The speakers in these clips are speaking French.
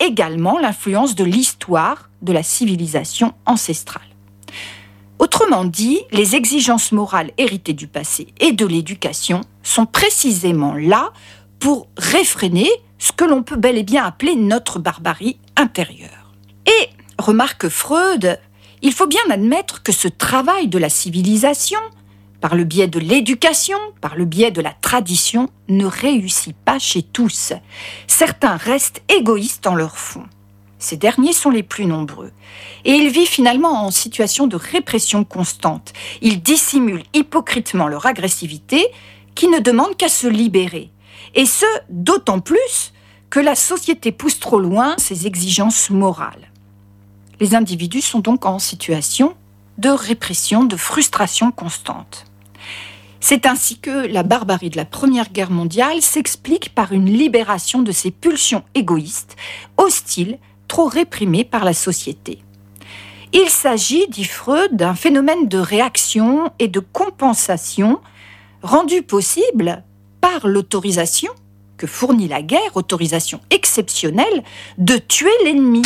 également l'influence de l'histoire de la civilisation ancestrale. Autrement dit, les exigences morales héritées du passé et de l'éducation sont précisément là pour réfréner ce que l'on peut bel et bien appeler notre barbarie intérieure. Et, remarque Freud, il faut bien admettre que ce travail de la civilisation, par le biais de l'éducation, par le biais de la tradition, ne réussit pas chez tous. Certains restent égoïstes en leur fond. Ces derniers sont les plus nombreux. Et ils vivent finalement en situation de répression constante. Ils dissimulent hypocritement leur agressivité qui ne demande qu'à se libérer. Et ce, d'autant plus que la société pousse trop loin ses exigences morales. Les individus sont donc en situation de répression, de frustration constante. C'est ainsi que la barbarie de la Première Guerre mondiale s'explique par une libération de ces pulsions égoïstes, hostiles, trop réprimées par la société. Il s'agit, dit Freud, d'un phénomène de réaction et de compensation rendu possible par l'autorisation que fournit la guerre, autorisation exceptionnelle, de tuer l'ennemi.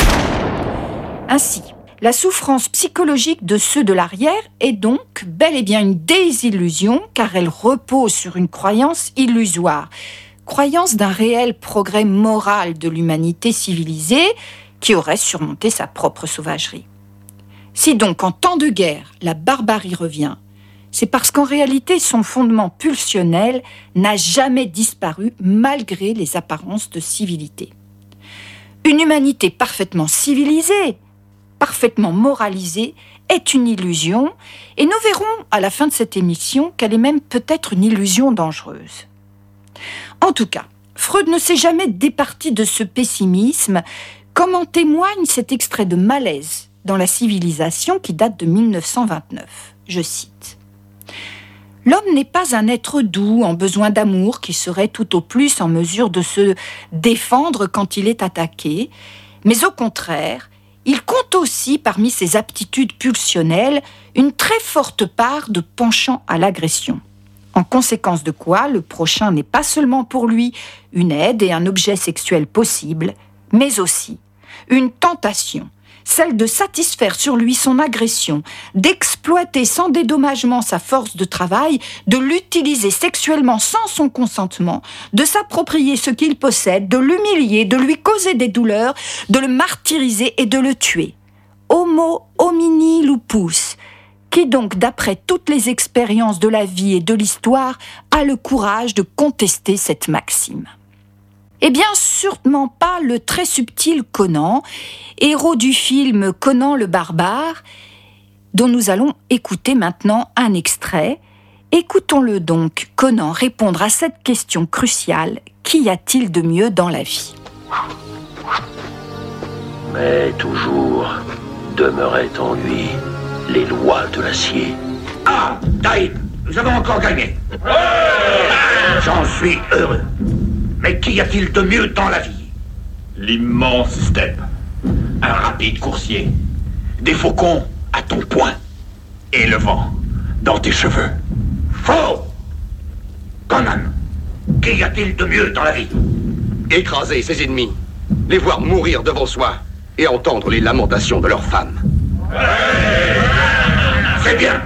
Ainsi, la souffrance psychologique de ceux de l'arrière est donc bel et bien une désillusion, car elle repose sur une croyance illusoire, croyance d'un réel progrès moral de l'humanité civilisée qui aurait surmonté sa propre sauvagerie. Si donc en temps de guerre, la barbarie revient, c'est parce qu'en réalité son fondement pulsionnel n'a jamais disparu malgré les apparences de civilité. Une humanité parfaitement civilisée, parfaitement moralisée, est une illusion, et nous verrons à la fin de cette émission qu'elle est même peut-être une illusion dangereuse. En tout cas, Freud ne s'est jamais départi de ce pessimisme, comme en témoigne cet extrait de Malaise dans la civilisation qui date de 1929. Je cite. « L'homme n'est pas un être doux en besoin d'amour qui serait tout au plus en mesure de se défendre quand il est attaqué, mais au contraire, il compte aussi parmi ses aptitudes pulsionnelles une très forte part de penchant à l'agression. En conséquence de quoi, le prochain n'est pas seulement pour lui une aide et un objet sexuel possible, mais aussi une tentation, celle de satisfaire sur lui son agression, d'exploiter sans dédommagement sa force de travail, de l'utiliser sexuellement sans son consentement, de s'approprier ce qu'il possède, de l'humilier, de lui causer des douleurs, de le martyriser et de le tuer. Homo homini lupus, qui donc, d'après toutes les expériences de la vie et de l'histoire, a le courage de contester cette maxime. Eh bien, sûrement pas le très subtil Conan, héros du film Conan le barbare, dont nous allons écouter maintenant un extrait. Écoutons-le donc, Conan, répondre à cette question cruciale, qu'y a-t-il de mieux dans la vie ? Mais toujours demeuraient en lui les lois de l'acier. Ah, Taïb, nous avons encore gagné. J'en suis heureux. Mais qu'y a-t-il de mieux dans la vie ? L'immense steppe, Un rapide coursier, des faucons à ton poing, et le vent dans tes cheveux. Faux ! Conan, qu'y a-t-il de mieux dans la vie ? Écraser ses ennemis, les voir mourir devant soi et entendre les lamentations de leurs femmes. C'est bien.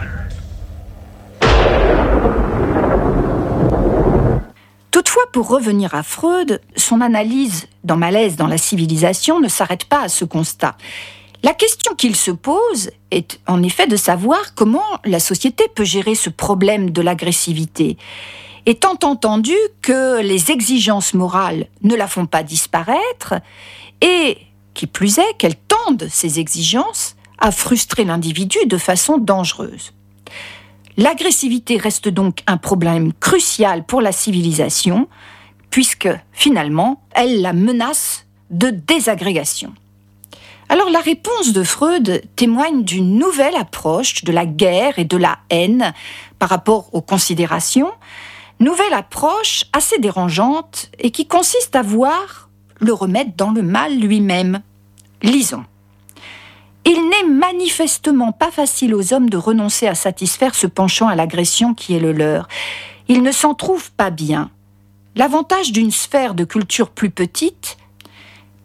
Toutefois, pour revenir à Freud, son analyse dans Malaise dans la civilisation ne s'arrête pas à ce constat. La question qu'il se pose est en effet de savoir comment la société peut gérer ce problème de l'agressivité. Étant entendu que les exigences morales ne la font pas disparaître et, qui plus est, qu'elles tendent, ces exigences, à frustrer l'individu de façon dangereuse. L'agressivité reste donc un problème crucial pour la civilisation, puisque, finalement, elle la menace de désagrégation. Alors, la réponse de Freud témoigne d'une nouvelle approche de la guerre et de la haine par rapport aux considérations, nouvelle approche assez dérangeante et qui consiste à voir le remède dans le mal lui-même. Lisons. Il n'est manifestement pas facile aux hommes de renoncer à satisfaire ce penchant à l'agression qui est le leur. Ils ne s'en trouvent pas bien. L'avantage d'une sphère de culture plus petite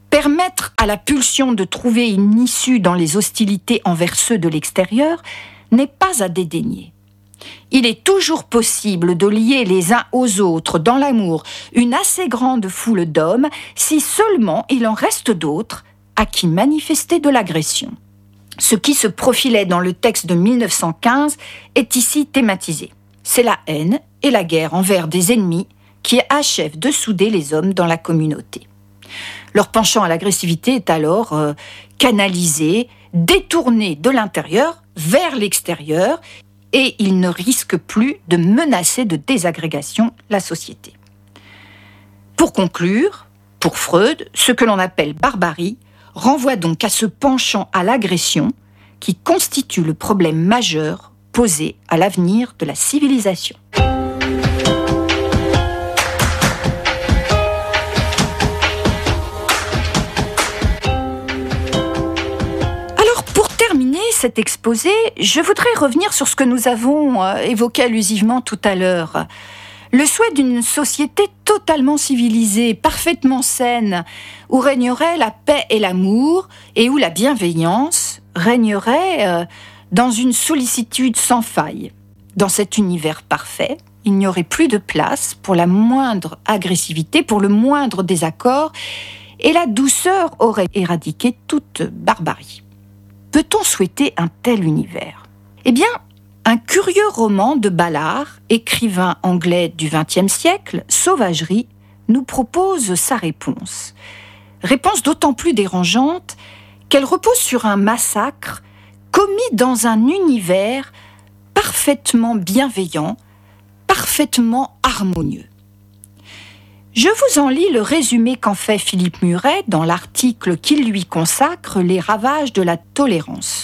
Permettre à la pulsion de trouver une issue dans les hostilités envers ceux de l'extérieur n'est pas à dédaigner. Il est toujours possible de lier les uns aux autres dans l'amour une assez grande foule d'hommes si seulement il en reste d'autres à qui manifester de l'agression. Ce qui se profilait dans le texte de 1915 est ici thématisé. C'est la haine et la guerre envers des ennemis qui achèvent de souder les hommes dans la communauté. Leur penchant à l'agressivité est alors canalisé, détourné de l'intérieur vers l'extérieur et ils ne risquent plus de menacer de désagrégation la société. Pour conclure, pour Freud, ce que l'on appelle barbarie renvoie donc à ce penchant à l'agression qui constitue le problème majeur posé à l'avenir de la civilisation. Cet exposé, je voudrais revenir sur ce que nous avons évoqué allusivement tout à l'heure. Le souhait d'une société totalement civilisée, parfaitement saine, où régnerait la paix et l'amour, et où la bienveillance régnerait dans une sollicitude sans faille. Dans cet univers parfait, il n'y aurait plus de place pour la moindre agressivité, pour le moindre désaccord, et la douceur aurait éradiqué toute barbarie. Peut-on souhaiter un tel univers ? Eh bien, un curieux roman de Ballard, écrivain anglais du XXe siècle, Sauvagerie, nous propose sa réponse. Réponse d'autant plus dérangeante qu'elle repose sur un massacre commis dans un univers parfaitement bienveillant, parfaitement harmonieux. Je vous en lis le résumé qu'en fait Philippe Muret dans l'article qu'il lui consacre « Les ravages de la tolérance ».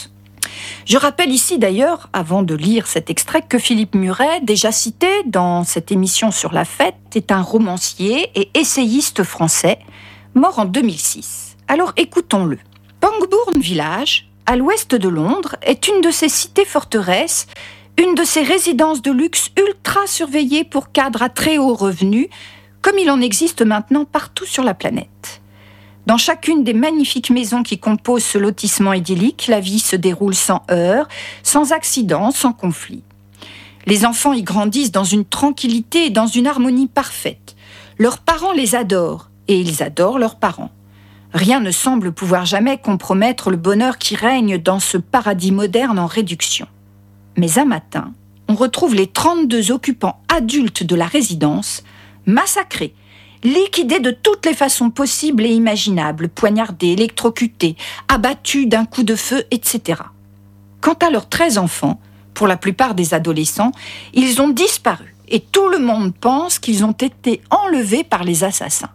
Je rappelle ici d'ailleurs, avant de lire cet extrait, que Philippe Muret, déjà cité dans cette émission sur la fête, est un romancier et essayiste français, mort en 2006. Alors écoutons-le. Pangbourne Village, à l'ouest de Londres, est une de ces cités-forteresses, une de ces résidences de luxe ultra surveillées pour cadres à très haut revenu, comme il en existe maintenant partout sur la planète. Dans chacune des magnifiques maisons qui composent ce lotissement idyllique, la vie se déroule sans heurts, sans accidents, sans conflits. Les enfants y grandissent dans une tranquillité et dans une harmonie parfaite. Leurs parents les adorent, et ils adorent leurs parents. Rien ne semble pouvoir jamais compromettre le bonheur qui règne dans ce paradis moderne en réduction. Mais un matin, on retrouve les 32 occupants adultes de la résidence massacrés, liquidés de toutes les façons possibles et imaginables, poignardés, électrocutés, abattus d'un coup de feu, etc. Quant à leurs 13 enfants, pour la plupart des adolescents, ils ont disparu et tout le monde pense qu'ils ont été enlevés par les assassins.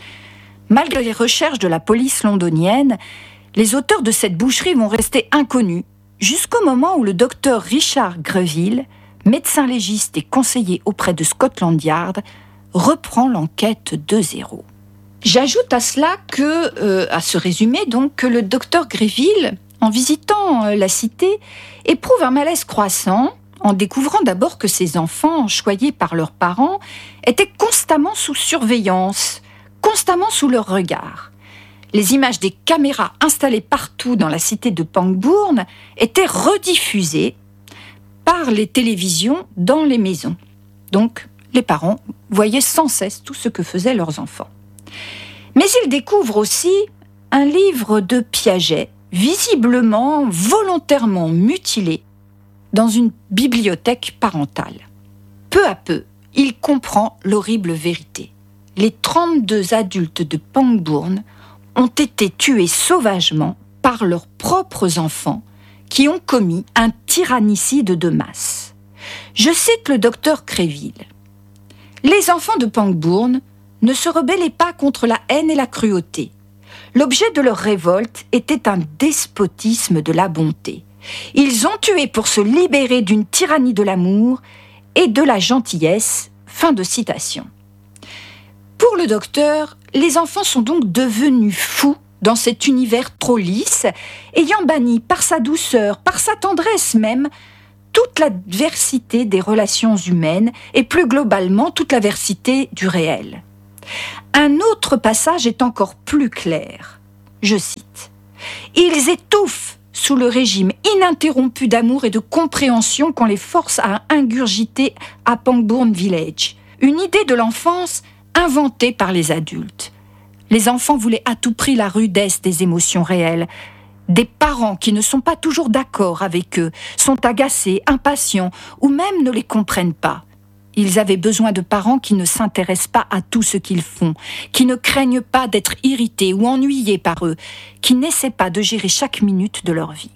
Malgré les recherches de la police londonienne, les auteurs de cette boucherie vont rester inconnus jusqu'au moment où le docteur Richard Greville, médecin légiste et conseiller auprès de Scotland Yard, reprend l'enquête de zéro. J'ajoute à cela à ce résumé donc, que le docteur Greville, en visitant la cité, éprouve un malaise croissant en découvrant d'abord que ses enfants, choyés par leurs parents, étaient constamment sous surveillance, constamment sous leur regard. Les images des caméras installées partout dans la cité de Pangbourne étaient rediffusées par les télévisions dans les maisons. Donc, les parents voyaient sans cesse tout ce que faisaient leurs enfants. Mais ils découvrent aussi un livre de Piaget, visiblement, volontairement mutilé, dans une bibliothèque parentale. Peu à peu, il comprend l'horrible vérité. Les 32 adultes de Pangbourne ont été tués sauvagement par leurs propres enfants qui ont commis un tyrannicide de masse. Je cite le docteur Greville. Les enfants de Pangbourne ne se rebellaient pas contre la haine et la cruauté. L'objet de leur révolte était un despotisme de la bonté. Ils ont tué pour se libérer d'une tyrannie de l'amour et de la gentillesse. Fin de citation. Pour le docteur, les enfants sont donc devenus fous dans cet univers trop lisse, ayant banni par sa douceur, par sa tendresse même, toute l'adversité des relations humaines et plus globalement toute l'adversité du réel. Un autre passage est encore plus clair. je cite, « Ils étouffent sous le régime ininterrompu d'amour et de compréhension qu'on les force à ingurgiter à Pangbourne Village. Une idée de l'enfance inventée par les adultes. Les enfants voulaient à tout prix la rudesse des émotions réelles. Des parents qui ne sont pas toujours d'accord avec eux, sont agacés, impatients ou même ne les comprennent pas. Ils avaient besoin de parents qui ne s'intéressent pas à tout ce qu'ils font, qui ne craignent pas d'être irrités ou ennuyés par eux, qui n'essaient pas de gérer chaque minute de leur vie. »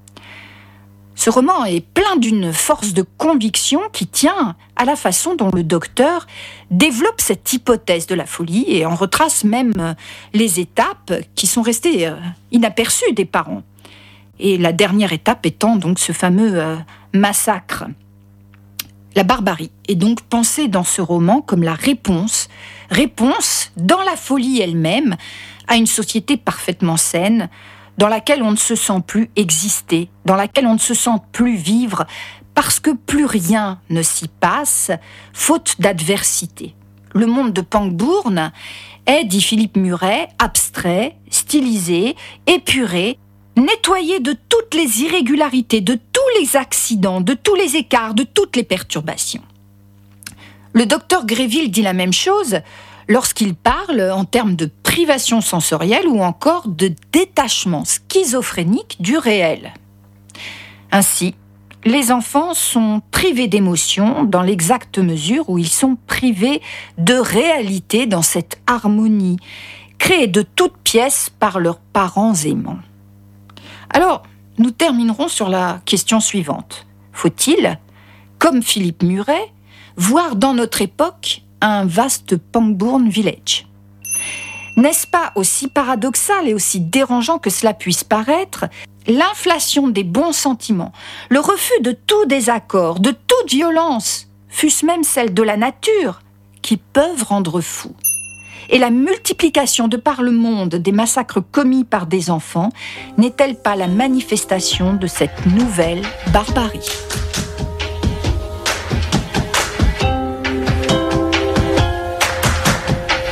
Ce roman est plein d'une force de conviction qui tient à la façon dont le docteur développe cette hypothèse de la folie et en retrace même les étapes qui sont restées inaperçues des parents. Et la dernière étape étant donc ce fameux massacre. La barbarie est donc pensée dans ce roman comme la réponse dans la folie elle-même à une société parfaitement saine, dans laquelle on ne se sent plus exister, dans laquelle on ne se sent plus vivre, parce que plus rien ne s'y passe, faute d'adversité. Le monde de Pangbourne est, dit Philippe Muret, abstrait, stylisé, épuré, nettoyé de toutes les irrégularités, de tous les accidents, de tous les écarts, de toutes les perturbations. Le docteur Gréville dit la même chose lorsqu'il parle en termes de privation sensorielle ou encore de détachement schizophrénique du réel. Ainsi, les enfants sont privés d'émotions dans l'exacte mesure où ils sont privés de réalité dans cette harmonie, créée de toutes pièces par leurs parents aimants. Alors, nous terminerons sur la question suivante. Faut-il, comme Philippe Muret, voir dans notre époque un vaste Pangbourne Village ? N'est-ce pas aussi paradoxal et aussi dérangeant que cela puisse paraître, l'inflation des bons sentiments, le refus de tout désaccord, de toute violence, fût-ce même celle de la nature, qui peuvent rendre fou ? Et la multiplication de par le monde des massacres commis par des enfants n'est-elle pas la manifestation de cette nouvelle barbarie ?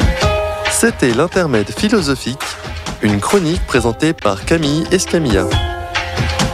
C'était l'intermède philosophique, une chronique présentée par Camille Escamilla.